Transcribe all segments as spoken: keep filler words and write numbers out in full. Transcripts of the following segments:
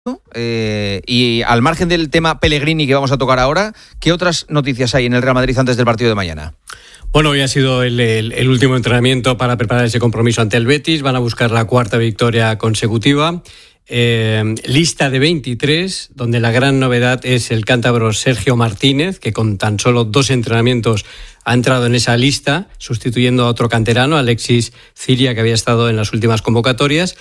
Eh, y al margen del tema Pellegrini que vamos a tocar ahora, ¿qué otras noticias hay en el Real Madrid antes del partido de mañana? Bueno, hoy ha sido el, el, el último entrenamiento para preparar ese compromiso ante el Betis. Van a buscar la cuarta victoria consecutiva. Eh, lista de veintitrés, donde la gran novedad es el cántabro Sergio Martínez, que con tan solo dos entrenamientos ha entrado en esa lista, sustituyendo a otro canterano, Alexis Ciria, que había estado en las últimas convocatorias.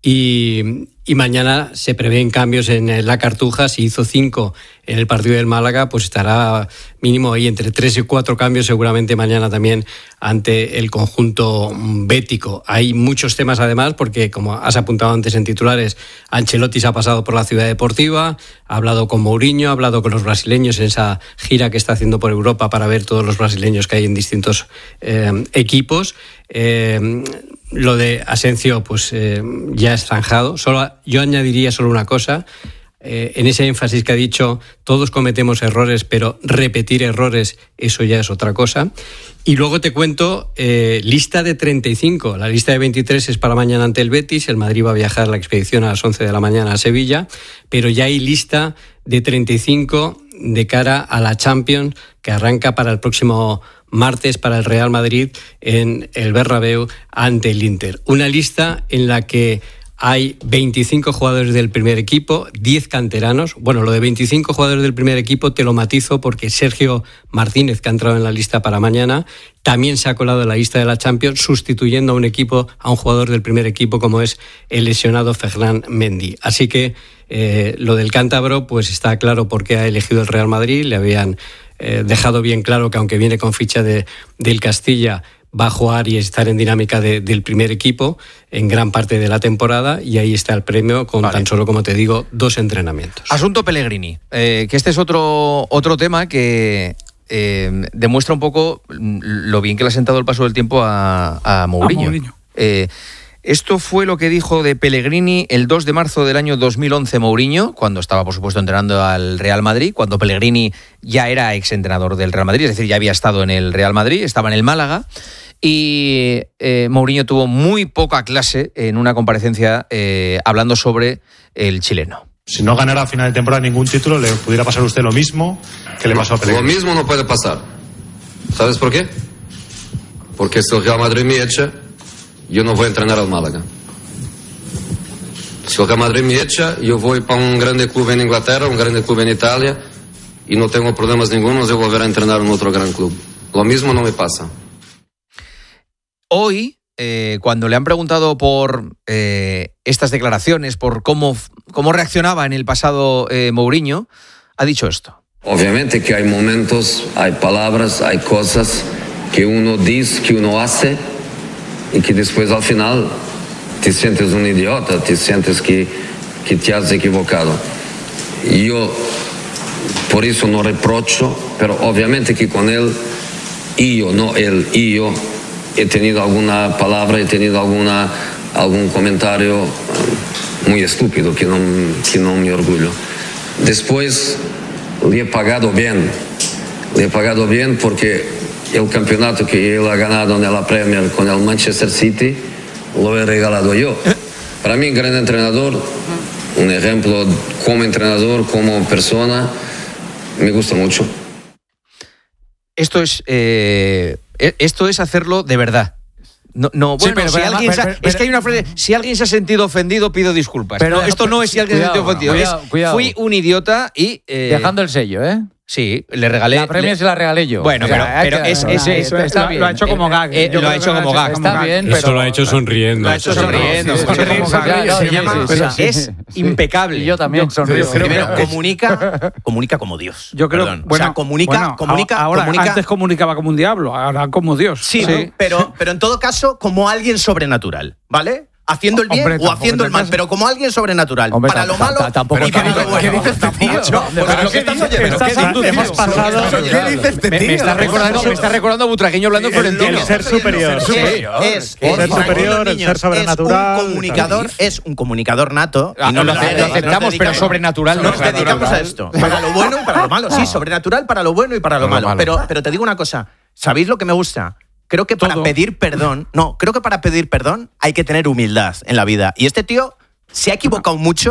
Y, y mañana se prevén cambios en la Cartuja. Si hizo cinco en el partido del Málaga, pues estará mínimo ahí entre tres y cuatro cambios seguramente mañana también ante el conjunto bético. Hay muchos temas además porque, como has apuntado antes en titulares, Ancelotti se ha pasado por la Ciudad Deportiva, ha hablado con Mourinho, ha hablado con los brasileños en esa gira que está haciendo por Europa para ver todos los brasileños que hay en distintos eh, equipos. Eh, lo de Asensio pues eh, ya es zanjado. Solo, yo añadiría solo una cosa, eh, en ese énfasis que ha dicho, todos cometemos errores, pero repetir errores, eso ya es otra cosa. Y luego te cuento eh, lista de treinta y cinco, la lista de veintitrés es para mañana ante el Betis, el Madrid va a viajar la expedición a las once de la mañana a Sevilla, pero ya hay lista de treinta y cinco de cara a la Champions que arranca para el próximo martes para el Real Madrid en el Bernabéu ante el Inter. Una lista en la que hay veinticinco jugadores del primer equipo, diez canteranos. Bueno, lo de veinticinco jugadores del primer equipo te lo matizo porque Sergio Martínez, que ha entrado en la lista para mañana, también se ha colado en la lista de la Champions, sustituyendo a un equipo, a un jugador del primer equipo como es el lesionado Ferland Mendy. Así que eh, lo del cántabro, pues está claro por qué ha elegido el Real Madrid. Le habían eh, dejado bien claro que aunque viene con ficha de, del Castilla, va a jugar y estar en dinámica de, del primer equipo en gran parte de la temporada, y ahí está el premio con vale. tan solo, como te digo, dos entrenamientos. Asunto Pellegrini, eh, que este es otro, otro tema que eh, demuestra un poco lo bien que le ha sentado el paso del tiempo a, a Mourinho. A Mourinho. Eh, Esto fue lo que dijo de Pellegrini el dos de marzo del año dos mil once Mourinho, cuando estaba, por supuesto, entrenando al Real Madrid, cuando Pellegrini ya era exentrenador del Real Madrid, es decir, ya había estado en el Real Madrid, estaba en el Málaga, y eh, Mourinho tuvo muy poca clase en una comparecencia eh, hablando sobre el chileno. Si no ganara a final de temporada ningún título, le pudiera pasar a usted lo mismo que le pasó a Pellegrini. Lo mismo no puede pasar. ¿Sabes por qué? Porque si el Real Madrid me echa, yo no voy a entrenar al Málaga. Si el Real Madrid me echa, yo voy para un grande club en Inglaterra, un grande club en Italia, y no tengo problemas ningunos de volver a entrenar en otro gran club. Lo mismo no me pasa. Hoy, eh, cuando le han preguntado por eh, estas declaraciones, por cómo, cómo reaccionaba en el pasado eh, Mourinho, ha dicho esto. Obviamente que hay momentos, hay palabras, hay cosas que uno dice, que uno hace, y que después al final te sientes un idiota, te sientes que, que te has equivocado. Y yo por eso no reprocho, pero obviamente que con él, y yo, no él, y yo, he tenido alguna palabra, he tenido alguna, algún comentario muy estúpido que no, que no me orgullo. Después le he pagado bien, le he pagado bien porque el campeonato que él ha ganado en la Premier con el Manchester City lo he regalado yo. Para mí, un gran entrenador, un ejemplo como entrenador, como persona, me gusta mucho. Esto es, eh, esto es hacerlo de verdad. No, no, bueno, sí, pero, si pero, alguien pero, pero, se, es que hay una frase, si alguien se ha sentido ofendido, pido disculpas. Pero esto pero, no es si alguien cuidado, se ha sentido ofendido, cuidado, es, cuidado. Fui un idiota y... Eh, dejando el sello, ¿eh? Sí, le regalé... La Premier le, se la regalé yo. Bueno, o sea, pero, pero es, es, es, eso está lo, bien. Lo ha hecho como gag. Eh, lo ha hecho como gag. Está bien, pero... Eso lo ha hecho sonriendo. Lo ha hecho sonriendo. Es impecable. Yo también sonrío. Primero, comunica, comunica como Dios. Yo creo, Perdón. bueno, o sea, comunica, bueno, comunica, ahora, comunica. Antes comunicaba como un diablo, ahora como Dios. Sí, sí. Pero, pero en todo caso, como alguien sobrenatural, ¿vale? Haciendo el bien Hombre, o haciendo el mal, pero como alguien sobrenatural. Hombre, para lo malo, tampoco. ¿Y qué dice este tío? Hemos pasado. ¿Qué dice este tío? Me está recordando, me está recordando a Butragueño hablando Florentino. El ser superior. Es el ser superior, el ser sobrenatural. Es un comunicador, es un comunicador nato. Y no lo aceptamos, pero sobrenatural no. Nos dedicamos a esto. Para lo bueno y para lo malo. Sí, sobrenatural para lo bueno y para lo malo. Pero, pero te digo una cosa. ¿Sabéis lo que me gusta? Creo que para Todo. pedir perdón, no, creo que para pedir perdón hay que tener humildad en la vida. Y este tío se ha equivocado mucho,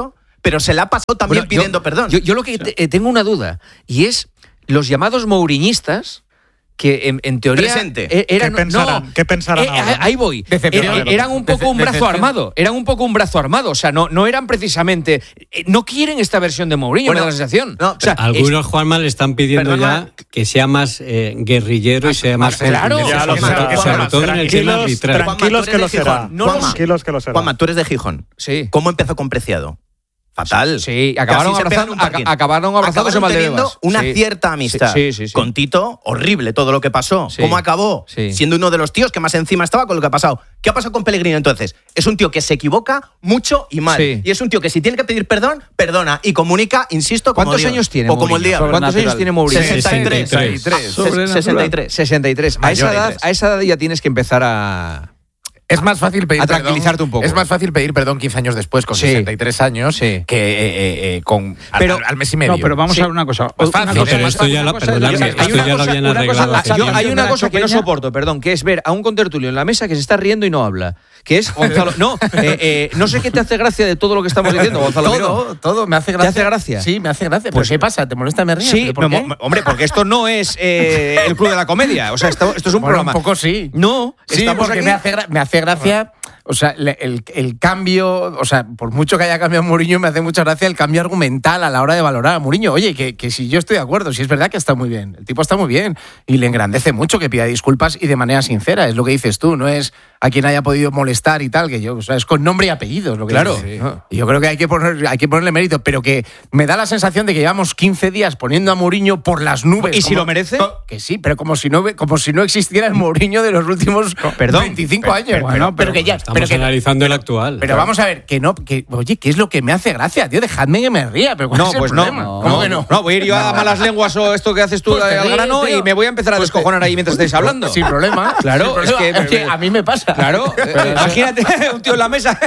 pero se la ha pasado también bueno, pidiendo yo, perdón. Yo, yo lo que te, tengo una duda, y es los llamados mouriñistas, que en, en teoría Presente. eran, ¿Qué pensarán, no, ¿qué pensarán eh, ahora? ahí voy. Eran, eran un poco un brazo armado, eran un poco un brazo armado, o sea, no, no eran precisamente, eh, no quieren esta versión de Mourinho, bueno, me da la sensación. No, o sea, algunos, es, Juanma, le están pidiendo perdona, ya que sea más eh, guerrillero y sea más... claro, sobre, ya lo sobre, será. sobre todo en el tema arbitral. Tranquilos que lo será. No Tranquilos que lo será. Juanma, tú eres de Gijón. Sí. ¿Cómo empezó con Preciado? Fatal. Sí, acabaron, Casi se pegan abrazando, un parking. acabaron abrazados Acabaron en teniendo Valdebebas. una Sí. cierta amistad. Sí, sí, sí. Con Tito, horrible todo lo que pasó. Sí. ¿Cómo acabó? Sí. Siendo uno de los tíos que más encima estaba con lo que ha pasado. ¿Qué ha pasado con Pellegrino entonces? Es un tío que se equivoca mucho y mal. Sí. Y es un tío que si tiene que pedir perdón, perdona y comunica, insisto, como ¿Cuántos Dios. años tiene O como el Mourinho? diablo. ¿Cuántos años tiene Mourinho? sesenta y tres. sesenta y tres. Ses- sesenta y tres. sesenta y tres. A esa, Mayor de edad, tres. a esa edad ya tienes que empezar a... Es más fácil pedir A tranquilizarte perdón, un poco. Es más fácil pedir perdón quince años después, con Sí. sesenta y tres años, Sí. que eh, eh, eh, con al, Pero- al- al mes y medio. No, pero vamos Sí. a ver una cosa. Más Una fácil, cosa- pero una esto cosa- ya una lo- cosa- perdonadme, hay esto una ya lo cosa- habían una cosa- arreglado hace Yo, tiempo. hay una cosa que no pequeña- soporto, perdón, que es ver a un contertulio en la mesa que se está riendo y no habla. Que es Gonzalo. No, eh, eh, no sé qué te hace gracia de todo lo que estamos diciendo, Gonzalo. todo, Miró. todo me hace gracia. hace gracia? Sí, me hace gracia. Pues- ¿Pero qué pasa? ¿Te molesta me río? Sí, ¿Por me- qué? mo- hombre, porque esto no es eh, el Club de la Comedia. O sea, esto, esto es un Bueno, programa. un poco sí. No, Sí, estamos porque aquí. me hace, gra- me hace gracia, o sea, le- el, el cambio, o sea, por mucho que haya cambiado Mourinho, me hace mucha gracia el cambio argumental a la hora de valorar a Mourinho. Oye, que, que si yo estoy de acuerdo, si es verdad que está muy bien, el tipo está muy bien y le engrandece mucho que pida disculpas y de manera sincera, es lo que dices tú, no es a quien haya podido molestar y tal, que yo, o sea, es con nombre y apellidos lo que Claro. dices. Sí. Y yo creo que hay que, poner, hay que ponerle mérito, pero que me da la sensación de que llevamos quince días poniendo a Mourinho por las nubes. ¿Y si como- lo merece? Que sí, pero como si no, como si no existiera el Mourinho de los últimos Perdón, veinticinco años. pero- Bueno, pero, que ya. Estamos Pero, que, analizando el actual. pero vamos a ver, que no. Que, oye, ¿qué es lo que me hace gracia, tío? Dejadme que me ría. Pero ¿cuál No, es el pues no. problema? no. ¿Cómo que no? No, voy a ir yo a malas lenguas o esto que haces tú Pues te al ríes, grano tío. y me voy a empezar a Pues te- descojonar ahí mientras estáis hablando. Sin problema. Claro, sin es problema. que- Es que a mí me pasa. Claro, eh, imagínate un tío en la mesa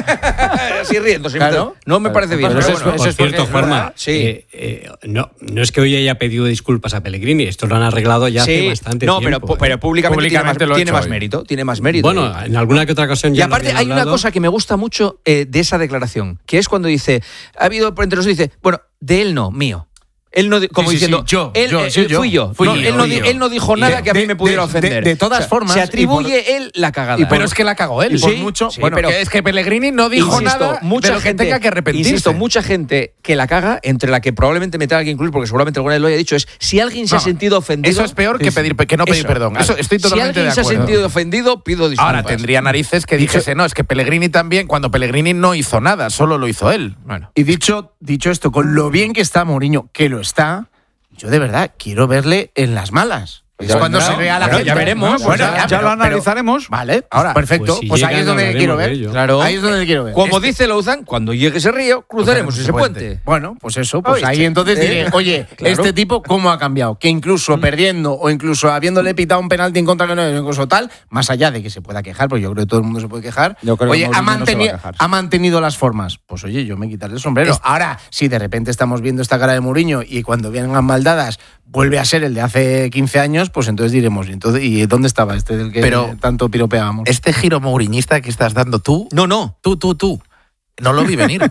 así riendo. Claro. No me parece bien. Pero pero eso es- bueno. eso Por es porque cierto, es Juanma, verdad. Sí. eh, eh, no, no es que hoy haya pedido disculpas a Pellegrini, esto lo han arreglado ya hace Sí, bastante no, tiempo. pero, ¿eh? pero públicamente, Públicamente tiene, lo más, ha tiene hecho más hoy. mérito. Tiene más mérito. Bueno, en alguna que otra ocasión Y ya lo aparte habían hay una hablado. cosa que me gusta mucho eh, de esa declaración, que es cuando dice, ha habido entre nosotros, dice, bueno, de él no, mío. Él no, di- como Sí, sí, diciendo, sí, yo, él, yo, eh, sí, yo. fui yo. Fui No, yo, él, no, fui di- yo. él no dijo nada De- que a mí de- me pudiera de- ofender. de- de todas formas, se y atribuye él la cagada. Pero es que la cagó él, Sí, por mucho. sí, bueno, pero- que es que Pellegrini no dijo Insisto, nada mucha de lo que gente, tenga que arrepentirse. Insisto, mucha gente que la caga, entre la que probablemente me tenga que incluir, porque seguramente alguna vez lo haya dicho, es si alguien se ha No, sentido ofendido. Eso es peor que, Sí, sí. pedir, que no pedir Eso, perdón. claro. Eso estoy Si totalmente alguien de se ha acuerdo. sentido ofendido, pido disculpas. Ahora, tendría narices que dijese, no, es que Pellegrini también, cuando Pellegrini no hizo nada, solo lo hizo él. Bueno. Y dicho, dicho esto, con lo bien que está Mourinho, que lo está, yo de verdad quiero verle en las malas. Es Ya cuando vendrá. se vea la Bueno, gente. ya veremos. Bueno, ya, pero- lo pero- analizaremos. Vale, ahora, perfecto. Pues Pues, si ahí llegan, es donde hablaremos quiero de ver. ello. Claro. Ahí es donde quiero ver. Como Este- dice Louzan, cuando llegue ese río, cruzaremos ese puente. Bueno, pues eso, pues Oye, ahí che, entonces eh, diré, oye, claro. este tipo, ¿cómo ha cambiado? Que incluso perdiendo o incluso habiéndole pitado un penalti en contra que no, incluso tal, más allá de que se pueda quejar, porque yo creo que todo el mundo se puede quejar, Yo creo que oye, ha, Mourinho no se va a manteni- quejar. ha mantenido las formas. Pues oye, yo me quitaré el sombrero. Es- Ahora, si de repente estamos viendo esta cara de Mourinho y cuando vengan maldadas vuelve a ser el de hace quince años, pues entonces diremos, ¿y, entonces, ¿y dónde estaba este del que Pero- tanto piropeábamos? Este giro mouriñista que estás dando tú, No, no. tú, tú, tú, no lo vi venir.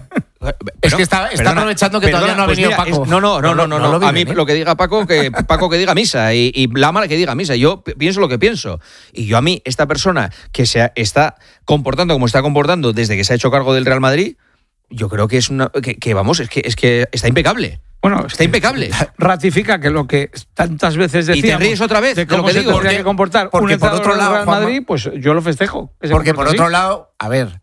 Es que está, está aprovechando que todavía no ha pues venido mira, Paco. es- no, no, no, no, no, No no. lo vi A mí venir. lo que diga Paco, que Paco que diga misa y, y Lama que diga misa. Yo pi- pienso lo que pienso. Y yo a mí, esta persona que se ha- está comportando como está comportando desde que se ha hecho cargo del Real Madrid, yo creo que es una. que, que vamos, es que, es que está impecable. Bueno, Está impecable. Ratifica que lo que tantas veces Y te decíamos ríes otra vez de de lo cómo que se digo. tendría Porque- que comportar porque un por entrenador otro del lado, Real Juanma- Madrid, pues yo lo festejo. que se Porque por comporte otro así. lado, a ver,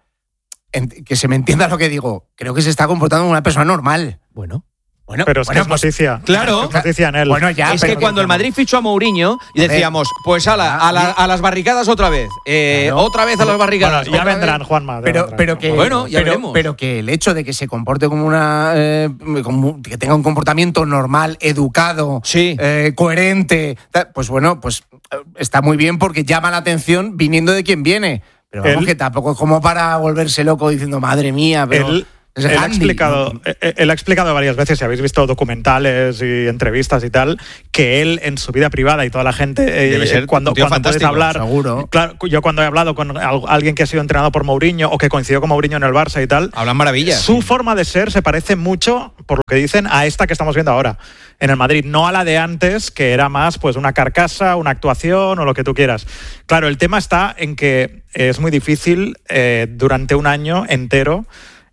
en- que se me entienda lo que digo, creo que se está comportando como una persona normal. Bueno. Bueno, Pero es bueno, que es pues- noticia. Claro. Es noticia en él. Bueno, ya, es pero que cuando el Madrid fichó a Mourinho y ver. decíamos, pues ala, a, la- a las barricadas otra vez. Eh, Claro. Otra vez a las barricadas. Bueno, ya otra vendrán, vez. Juanma. ya Pero, vendrán. pero que Bueno, ya pero, veremos. pero que el hecho de que se comporte como una eh, como- que tenga un comportamiento normal, educado, Sí. eh, coherente, tal, pues bueno, pues eh, está muy bien porque llama la atención viniendo de quien viene. Pero vamos, Él- que tampoco es como para volverse loco diciendo madre mía, pero Él- Él ha, explicado, él ha explicado varias veces, si habéis visto documentales y entrevistas y tal, que él en su vida privada y toda la gente, Debe ser cuando, un tío cuando puedes hablar, seguro. Claro, yo cuando he hablado con alguien que ha sido entrenado por Mourinho o que coincidió con Mourinho en el Barça y tal, hablan maravillas. Su sí. forma de ser se parece mucho, por lo que dicen, a esta que estamos viendo ahora en el Madrid, no a la de antes, que era más pues una carcasa, una actuación o lo que tú quieras. Claro, el tema está en que es muy difícil eh, durante un año entero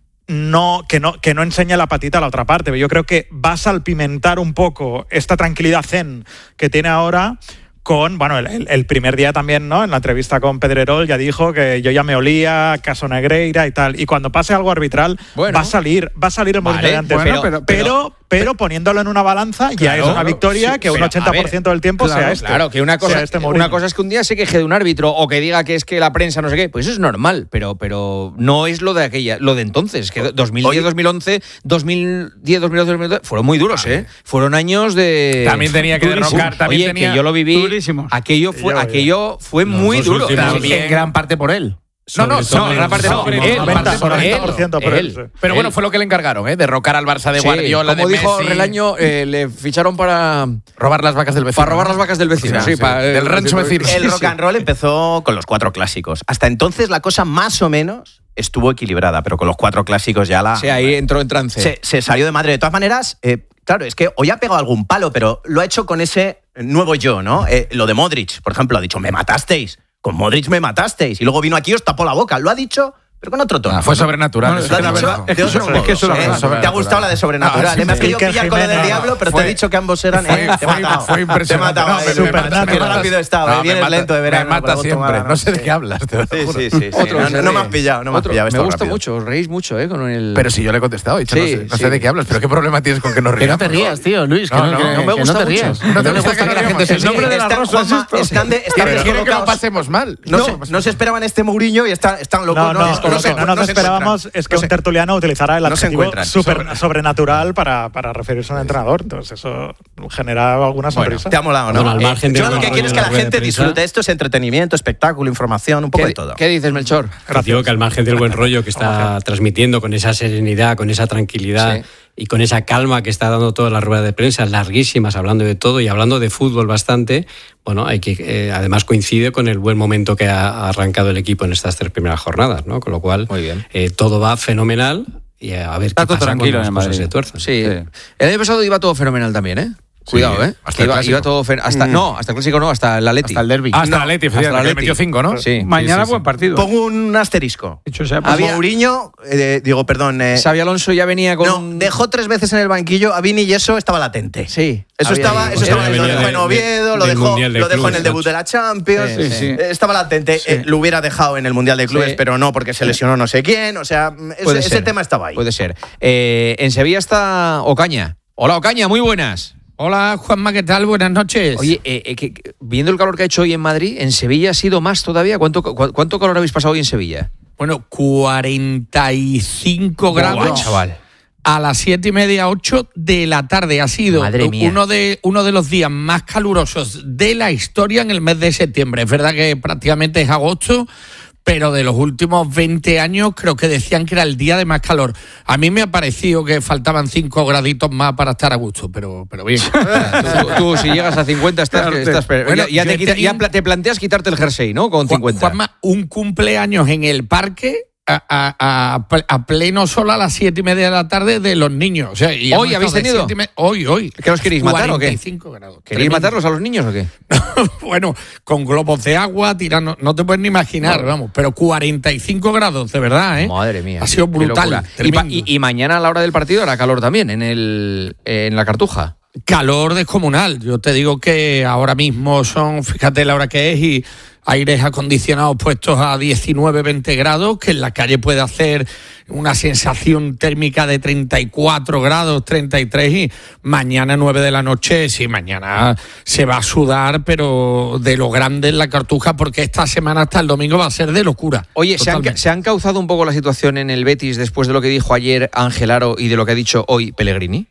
No, que, no, que no enseñe la patita a la otra parte. Yo creo que va a salpimentar un poco esta tranquilidad zen que tiene ahora con, bueno, el, el primer día también, ¿no? En la entrevista con Pedrerol ya dijo que yo ya me olía, caso Negreira y tal. Y cuando pase algo arbitral, bueno, va a salir, va a salir el Mourinho vale, de antes. bueno, pero, pero, pero, pero, pero poniéndolo en una balanza, claro, ya es una victoria sí, que un pero, ochenta por ciento ver, del tiempo claro, sea este. Claro, que una cosa, este una cosa es que un día se queje de un árbitro o que diga que es que la prensa no sé qué, pues eso es normal, pero, pero no es lo de aquella, lo de entonces, que dos mil diez, dos mil once, dos mil diez, dos mil once, dos mil doce fueron muy duros, ¿eh? Fueron años de... También tenía que derrocar, también Oye, tenía que yo lo viví, durísimos. aquello fue, Yo, aquello fue Los muy dos duro. últimos. También en gran parte por él. No, no, Sobre no, todo gran parte no. sobre Él, todo gran parte por él. noventa por ciento por él, él. sí. Pero bueno, Él. fue lo que le encargaron, ¿eh? Derrocar al Barça de Sí, Guardiola, como de dijo Messi. Relaño, eh, le ficharon para... Robar las vacas del vecino. Para robar las vacas del vecino, O sea, sí, sí. para, Del rancho vecino. El Sí, rock sí. and roll empezó con los cuatro clásicos. Hasta entonces la cosa más o menos estuvo equilibrada, pero con los cuatro clásicos ya la... Sí, ahí entró en trance. se, se salió de madre. De todas maneras, eh, claro, es que hoy ha pegado algún palo, pero lo ha hecho con ese nuevo yo, ¿no? Eh, lo de Modric, por ejemplo, ha dicho, me matasteis. Con Modric me matasteis. Y luego vino aquí y os tapó la boca. Lo ha dicho... pero con otro tono. Ah, fue sobrenatural. No, eso es que es la verdad. verdad- de es que otro eso- modo, es que eso es la ¿eh? verdad. Te ha gustado la de sobrenatural. Ah, sí, ¿eh? Me has sí. querido Iker pillar con lo del Jiménez. diablo, pero te Fue- he dicho que ambos eran... Fue, eh, te he fue- matado. fue impresionante. Te he matado. No, eh, pero me me mata- mata- qué me rápido mata- estaba. no, eh, me Vienes mata- lento de verano. Me mata con la voz siempre. tomada, No sé de sí. qué hablas, te lo Sí, juro. sí, sí. sí. Otro No, se no me ríe. has pillado, no me has Otro. pillado. Me esto gusta rápido. mucho, os reís mucho, ¿eh? Con el... Pero si yo le he contestado, he dicho, Sí, no sé, no sí. sé de qué hablas, pero ¿qué problema tienes con que nos Que no riamos? te rías, tío, Luis. Que No, no, no, que- no me que no gusta te mucho. rías. No te me gusta gusta que que la nos gente se riamos. El nombre de ríe. la Están, rosa es Juanma, esto. están de- están Quieren que lo descolocados. pasemos mal. No, No, se, no se esperaban este Mourinho y está- están locos. No, no, no, lo se- que no nos se esperábamos encuentran. es que No un se- tertuliano utilizara el no se adjetivo encuentran. super- sobrenatural para, para referirse a un entrenador. Entonces eso genera alguna sonrisa. Te ha molado, ¿no? Bueno, al margen de Yo lo lo que que quiero es que en la la rueda gente de prensa- disfrute. Esto es entretenimiento, espectáculo, información, un poco ¿Qué, de todo. ¿Qué dices, Melchor? Te digo que al margen del buen rollo que está transmitiendo, con esa serenidad, con esa tranquilidad Sí. y con esa calma que está dando todas las ruedas de prensa, larguísimas, hablando de todo y hablando de fútbol bastante, bueno, hay que eh, además coincide con el buen momento que ha arrancado el equipo en estas tres primeras jornadas, ¿no? Con lo cual, Muy bien. eh, todo va fenomenal y a ver Está qué todo pasa tranquilo cuando en las el cosas Madrid. se tuerzan. Sí. Sí. El año pasado iba todo fenomenal también, ¿eh? Cuidado, ¿eh? hasta el Iba, clásico. iba todo fen- hasta No, hasta el clásico no, hasta el Atleti. Hasta el derbi. Hasta la Leti, hasta la le Leti. metió cinco, ¿no? Sí. Mañana sí, sí. buen partido. Pongo un asterisco. Dicho sea, pues, Había Mourinho, eh, digo, perdón. eh, Xabi Alonso ya venía con... no, dejó tres veces en el banquillo a Vini y eso estaba latente. Sí. Eso había estaba, ahí. eso estaba, Venía lo dejó de- en Oviedo, lo del dejó, Mundial de lo dejó en Clubes, el debut macho. de la Champions. Sí, sí. Eh, Estaba latente. Sí. Eh, lo hubiera dejado en el Mundial de Clubes, Sí. pero no, porque se lesionó no sé quién. O sea, ese, Puede ese ser. tema estaba ahí. Puede ser. Eh, en Sevilla está Ocaña. Hola, Ocaña, muy buenas. Hola, Juanma, ¿qué tal? Buenas noches. Oye, eh, eh, que- que- viendo el calor que ha hecho hoy en Madrid, ¿en Sevilla ha sido más todavía? ¿Cuánto, cu- cuánto calor habéis pasado hoy en Sevilla? Bueno, cuarenta y cinco grados. Buah, chaval. A las siete y media, ocho de la tarde. Ha sido Madre mía. uno de, uno de los días más calurosos de la historia en el mes de septiembre. Es verdad que prácticamente es agosto, pero de los últimos veinte años creo que decían que era el día de más calor. A mí me ha parecido que faltaban cinco graditos más para estar a gusto, pero, pero bien. Tú, tú, si llegas a cincuenta estás... Claro, estás te- bueno, ya ya yo te, he quita- tenido- ya pla- te planteas quitarte el jersey, ¿no? Con cincuenta. Juanma, un cumpleaños en el parque a, a- a- a pleno sol a las siete y media de la tarde de los niños. O sea, y hemos ¿Hoy habéis estado de tenido? siete y me- Hoy, hoy. ¿Que los queréis matar o qué? cuarenta y cinco grados. ¿Queréis Tremendo. matarlos a los niños o qué? Bueno, con globos de agua, tirando, no te puedes ni imaginar, No. vamos, pero cuarenta y cinco grados, de verdad, ¿eh? Madre mía. Ha sido qué brutal. locura. Y, pa- tremendo. y- y mañana a la hora del partido hará calor también en, el, en la Cartuja. Calor descomunal. Yo te digo que ahora mismo son, fíjate la hora que es, y aires acondicionados puestos a diecinueve, veinte grados, que en la calle puede hacer una sensación térmica de treinta y cuatro grados, treinta y tres, y mañana nueve de la noche, sí, mañana se va a sudar, pero de lo grande en la Cartuja, porque esta semana hasta el domingo va a ser de locura. Oye, ¿se han, Totalmente. ¿se han causado un poco la situación en el Betis después de lo que dijo ayer Ángel Aro y de lo que ha dicho hoy Pellegrini?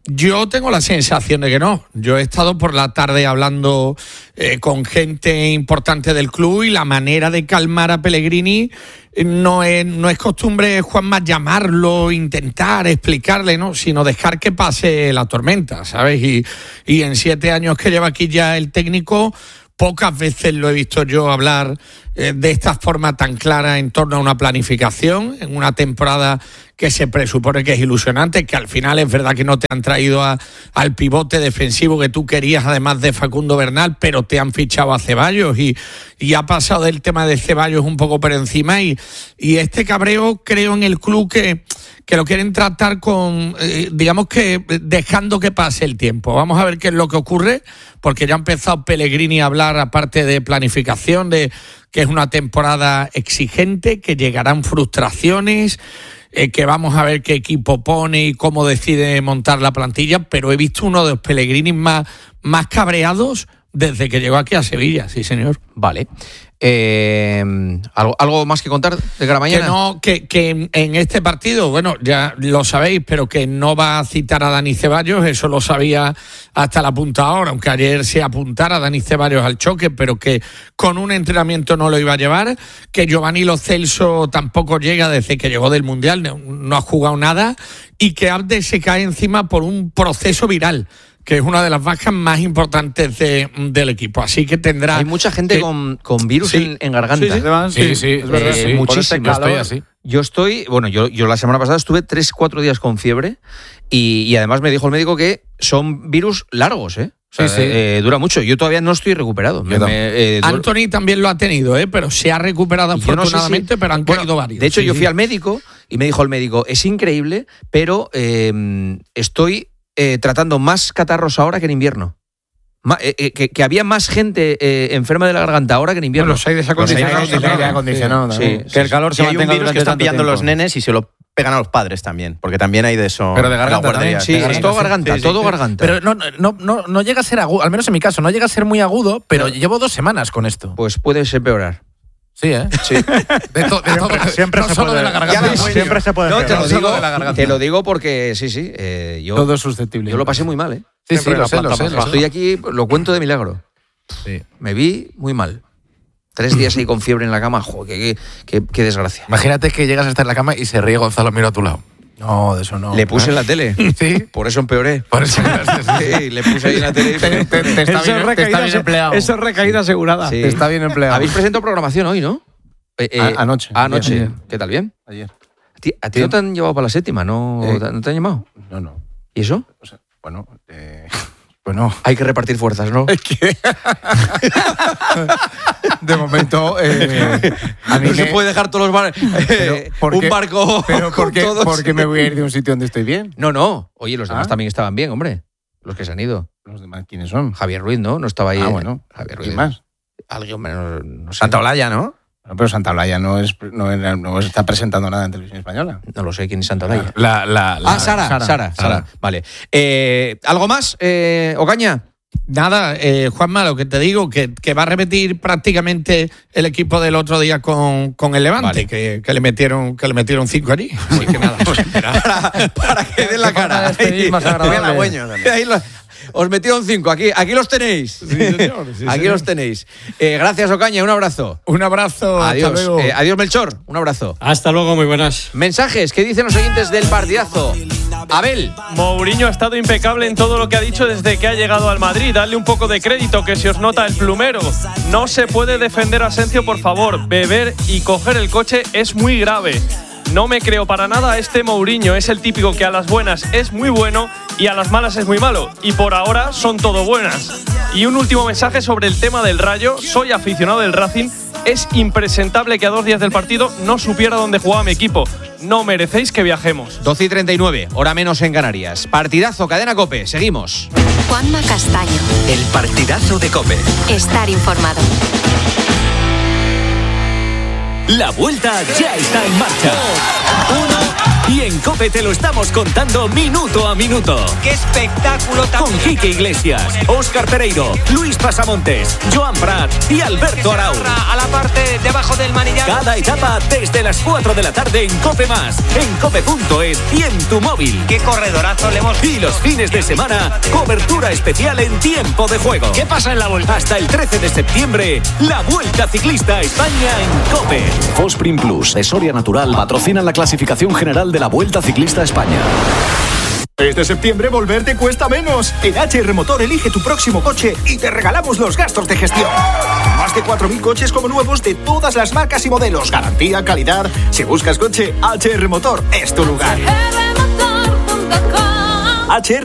Yo tengo la sensación de que no. Yo he estado por la tarde hablando eh, con gente importante del club y la manera de calmar a Pellegrini no es, no es costumbre, Juanma, llamarlo, intentar explicarle, ¿no? Sino dejar que pase la tormenta, ¿sabes? Y, y en siete años que lleva aquí ya el técnico, pocas veces lo he visto yo hablar eh, de esta forma tan clara en torno a una planificación, en una temporada que se presupone que es ilusionante, que al final es verdad que no te han traído a, al pivote defensivo que tú querías, además de Facundo Bernal, pero te han fichado a Ceballos y, y ha pasado del tema de Ceballos un poco por encima y, y este cabreo creo en el club que, que lo quieren tratar con, eh, digamos que dejando que pase el tiempo. Vamos a ver qué es lo que ocurre, porque ya ha empezado Pellegrini a hablar, aparte de planificación, de que es una temporada exigente, que llegarán frustraciones, eh, que vamos a ver qué equipo pone y cómo decide montar la plantilla, pero he visto uno de los Pellegrini más, más cabreados desde que llegó aquí a Sevilla, sí señor. Vale. Eh, ¿algo, ¿Algo más que contar de cara a mañana? Que no, que, que en este partido, bueno, ya lo sabéis, pero que no va a citar a Dani Ceballos, eso lo sabía hasta la punta ahora, aunque ayer se apuntara a Dani Ceballos al choque, pero que con un entrenamiento no lo iba a llevar, que Giovanni Lo Celso tampoco llega desde que llegó del Mundial, no, no ha jugado nada, y que Abde se cae encima por un proceso viral, que es una de las bajas más importantes de, del equipo. Así que tendrá... Hay mucha gente que, con, con virus sí, en, en garganta. Sí, sí, sí, sí, es verdad. Eh, Sí. muchísimo. Yo estoy así. Yo estoy... Bueno, yo, yo la semana pasada estuve tres, cuatro días con fiebre y, y además me dijo el médico que son virus largos, ¿eh? O sea, Sí, sí. Eh, dura mucho. Yo todavía no estoy recuperado. Me, me, eh, dur- Anthony también lo ha tenido, ¿eh? Pero se ha recuperado Yo no sé afortunadamente, si- pero han bueno, caído varios. De hecho, Sí, yo sí. fui al médico y me dijo el médico, es increíble, pero eh, estoy eh, tratando más catarros ahora que en invierno. Ma- eh, eh, que, que había más gente eh, enferma de la garganta ahora que en invierno. Bueno, los aires acondicionados. Los aire acondicionado, Sí, también. sí, Que el sí. calor se Y hay un mantenga virus que durante están tanto pillando tiempo. los nenes y se lo pegan a los padres también, porque también hay de eso. Pero de en las garganta guarderías. Sí, también. es todo garganta, Sí, sí. todo garganta. Pero no, no, no, no llega a ser agudo, al menos en mi caso, no llega a ser muy agudo, pero llevo dos semanas con esto. Pues puedes empeorar. Sí, ¿eh? Sí. De to- de todo- Siempre, siempre no se solo puede, de la garganta. Ya ves, siempre se puede No, te lo, empeorar. solo digo, de la garganta. te lo digo porque sí, sí. eh, yo, Todo es susceptible. yo lo pasé muy mal, ¿eh? Sí, sí, Siempre lo la sé, lo planta sé. más lo baja. sé. Estoy aquí, lo cuento de milagro. Sí. Me vi muy mal. Tres días ahí con fiebre en la cama. Joder, qué, qué, qué desgracia. Imagínate que llegas a estar en la cama y se ríe Gonzalo Miro a tu lado. No, de eso no. Le puse en la tele. Sí. Por eso empeoré. Por eso. Sí, le puse ahí en la tele. y- Te, te- te está, bien, te está bien empleado. Eso es recaída asegurada. Sí. Te está bien empleado. Habéis presentado programación hoy, ¿no? Eh, eh, A- anoche. Anoche. Ayer. ¿Qué tal? ¿Bien? Ayer. ¿A ti, a ti no te han llevado para la séptima? ¿No, Eh. ¿No te han llamado? No, no. ¿Y eso? O sea, bueno, eh, bueno. Hay que repartir fuerzas, ¿no? De momento, eh, a mí No se me- puede dejar todos los barcos. Pero, ¿por un qué- barco. Pero con ¿por qué, todos. por qué me voy a ir de un sitio donde estoy bien? No, no. Oye, los demás Ah. también estaban bien, hombre. Los que se han ido. ¿Los demás quiénes son? Javier Ruiz, ¿no? No estaba ahí. Ah, bueno. Javier Ruiz. ¿Quién más? Alguien, hombre, no, no sé. Santa Olaya, ¿no? No, pero Santa Olaya no, es, no, era- no está presentando nada en televisión española. No lo sé quién es Santa Olaya. La, la, la- Ah, Sara, Sara, Sara, Sara. Vale. Eh, ¿Algo más, eh, Ocaña? Nada, eh, Juanma, lo que te digo, que, que va a repetir prácticamente el equipo del otro día con, con el Levante, Vale. que, que le metieron que le metieron cinco allí. Así que nada. para, para que den la Qué forma cara. de despedir más agradable. Qué halagüeño también. Ahí lo- os metieron cinco. Aquí, aquí los tenéis. Aquí los tenéis. Eh, gracias, Ocaña. Un abrazo. Un abrazo, hasta Adiós. luego. Eh, adiós, Melchor. Un abrazo. Hasta luego, muy buenas. Mensajes. ¿Qué dicen los oyentes del partidazo? Abel. Mourinho ha estado impecable en todo lo que ha dicho desde que ha llegado al Madrid. Dadle un poco de crédito, que se os nota el plumero. No se puede defender a Asencio, por favor. Beber y coger el coche es muy grave. No me creo para nada a este Mourinho. Es el típico que a las buenas es muy bueno y a las malas es muy malo. Y por ahora son todo buenas. Y un último mensaje sobre el tema del Rayo. Soy aficionado del Racing. Es impresentable que a dos días del partido no supiera dónde jugaba mi equipo. No merecéis que viajemos. doce y treinta y nueve, hora menos en Canarias. Partidazo, Cadena COPE. Seguimos. Juanma Castaño. El partidazo de COPE. Estar informado. La vuelta ya está en marcha. Uno. Y en COPE te lo estamos contando minuto a minuto. ¡Qué espectáculo tan Con Quique Iglesias, Óscar Pereiro, Luis Pasamontes, Joan Prat y Alberto Arau. A la parte de abajo del manillar. Cada etapa desde las cuatro de la tarde en COPE Más, en cope punto es y en tu móvil. ¡Qué corredorazo le hemos... Y los fines de semana, cobertura especial en tiempo de juego. ¿Qué pasa en la Vuelta? Hasta el trece de septiembre, la Vuelta Ciclista a España en COPE. Fosprin Plus, de Soria Natural, patrocinan la clasificación general de la Vuelta Ciclista a España. Este septiembre volver te cuesta menos. En H R Motor elige tu próximo coche y te regalamos los gastos de gestión. Más de cuatro mil coches como nuevos de todas las marcas y modelos. Garantía, calidad. Si buscas coche, H R Motor es tu lugar. H R